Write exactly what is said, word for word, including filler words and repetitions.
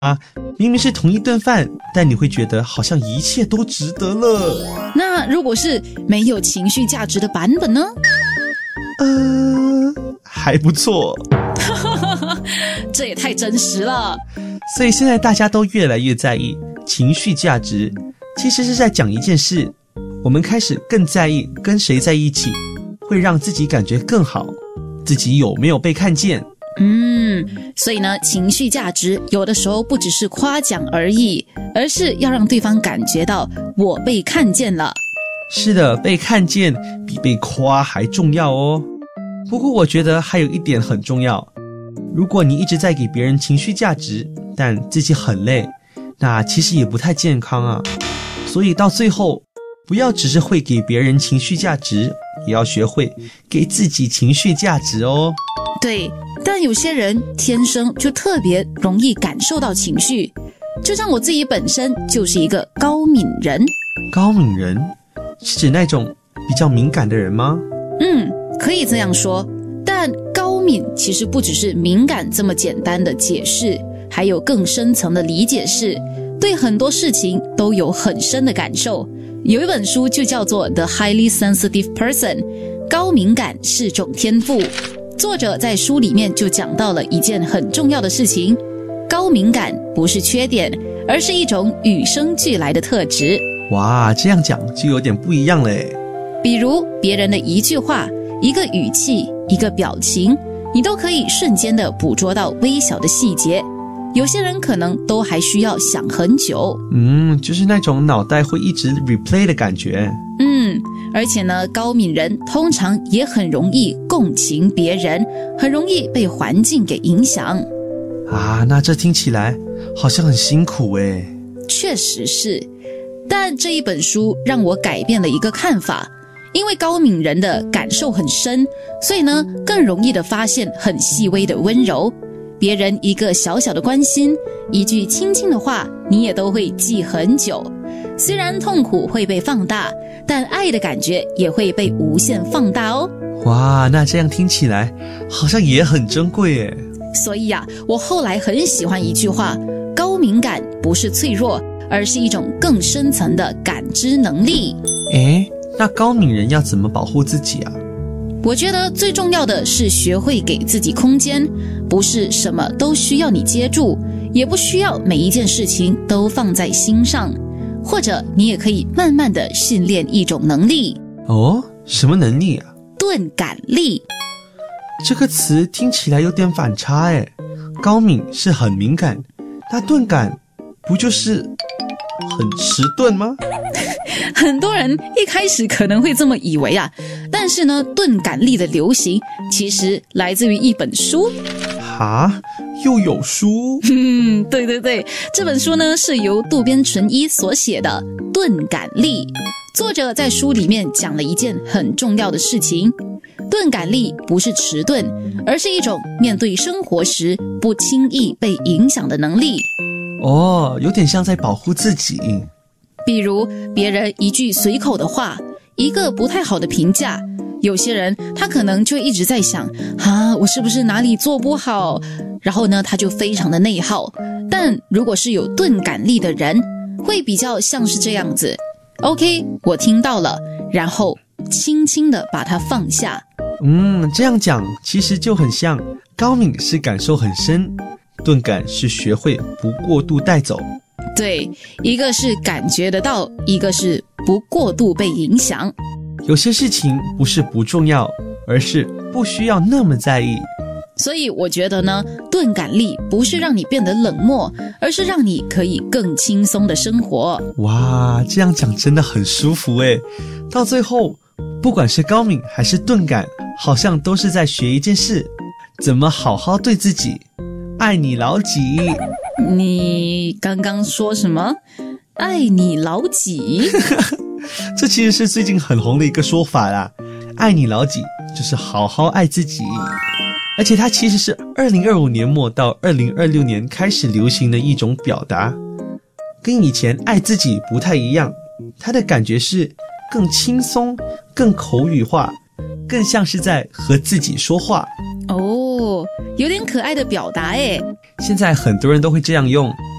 明明是同一顿饭，但你会觉得好像一切都值得了。 那如果是没有情绪价值的版本呢？ 呃，还不错。 这也太真实了。 所以现在大家都越来越在意情绪价值，其实是在讲一件事，我们开始更在意跟谁在一起，会让自己感觉更好，自己有没有被看见。 嗯，所以呢，情绪价值有的时候不只是夸奖而已，而是要让对方感觉到我被看见了。 是的，被看见比被夸还重要哦。不过我觉得还有一点很重要，如果你一直在给别人情绪价值，但自己很累，那其实也不太健康啊。所以到最后，不要只是会给别人情绪价值，也要学会给自己情绪价值哦。 对，但有些人天生就特别容易感受到情绪，就像我自己本身就是一个高敏人。 高敏人是指那种比较敏感的人吗？ 嗯，可以这样说。但高敏其实不只是敏感这么简单的解释，还有更深层的理解是，对很多事情都有很深的感受。有一本书就叫做 The Highly Sensitive Person， 高敏感是种天赋。作者在书里面就讲到了一件很重要的事情，高敏感不是缺点，而是一种与生俱来的特质。 哇，这样讲就有点不一样了耶。 比如别人的一句话、一个语气、一个表情，你都可以瞬间的捕捉到微小的细节，有些人可能都还需要想很久。 嗯，就是那种脑袋会一直 replay 的感觉。 嗯，而且呢，高敏人通常也很容易共情别人，很容易被环境给影响。 啊，那这听起来好像很辛苦诶。 确实是，但这一本书让我改变了一个看法。因为高敏人的感受很深，所以呢，更容易的发现很细微的温柔。别人一个小小的关心，一句轻轻的话，你也都会记很久。虽然痛苦会被放大，但爱的感觉也会被无限放大哦。 哇，那这样听起来好像也很珍贵耶。 所以啊，我后来很喜欢一句话，高敏感不是脆弱，而是一种更深层的感知能力。 诶，那高敏人要怎么保护自己啊？ 我觉得最重要的是学会给自己空间，不是什么都需要你接住，也不需要每一件事情都放在心上。或者你也可以慢慢的训练一种能力。 哦，什么能力啊？ 钝感力。 这个词听起来有点反差诶。高敏是很敏感，那钝感不就是很迟钝吗？ 很多人一开始可能会这么以为啊，但是呢，钝感力的流行其实来自于一本书。 哈，又有书？ 嗯，对对对，这本书呢是由渡边淳一所写的《钝感力》。作者在书里面讲了一件很重要的事情，钝感力不是迟钝，而是一种面对生活时不轻易被影响的能力。 哦，有点像在保护自己。 比如别人一句随口的话，一个不太好的评价，有些人他可能就一直在想啊，我是不是哪里做不好，然后呢他就非常的内耗。但如果是有钝感力的人，会比较像是这样子， OK， 我听到了，然后轻轻的把它放下。 嗯，这样讲其实就很像，高敏是感受很深，钝感是学会不过度带走。 对，一个是感觉得到，一个是不过度被影响。 有些事情不是不重要，而是不需要那么在意。 所以我觉得呢，钝感力不是让你变得冷漠，而是让你可以更轻松的生活。 哇，这样讲真的很舒服诶。到最后，不管是高敏还是钝感，好像都是在学一件事，怎么好好对自己，爱你老几。 你刚刚说什么？爱你老几？ 这其实是最近很红的一个说法啦。爱你老几就是好好爱自己，而且它其实是二零二五年末到二零二六年开始流行的一种表达，跟以前爱自己不太一样。它的感觉是更轻松，更口语化，更像是在和自己说话。 哦，有点可爱的表达诶。 现在很多人都会这样用，